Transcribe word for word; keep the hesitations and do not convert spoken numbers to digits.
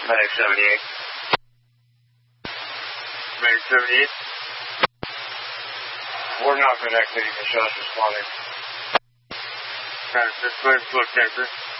Medic seventy-eight. Medic seventy-eight. We're not connected, the shots responding. Kind of just clear, look, Denver.